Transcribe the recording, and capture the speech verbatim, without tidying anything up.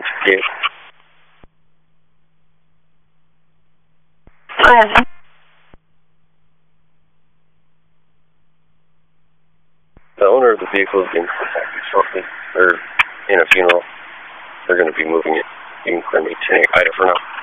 Yes. Hi. The owner of the vehicle is being contacted shortly. They're in a funeral. They're going to be moving it. You can clear me ten eight Ida for now.